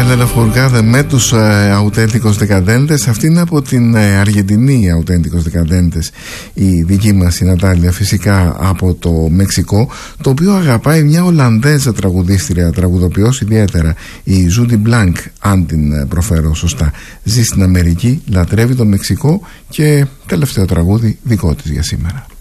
Έλενα Φουργκάδε με τους Auténticos Decadentes. Αυτή είναι από την Αργεντινή οι Auténticos Decadentes. Η δική μας η Νατάλια φυσικά από το Μεξικό, το οποίο αγαπάει μια Ολλανδέζα τραγουδίστρια, τραγουδοποιός ιδιαίτερα, η Ζούντι Μπλάνκ, αν την προφέρω σωστά. Ζει στην Αμερική, λατρεύει το Μεξικό και τελευταίο τραγούδι δικό της για σήμερα.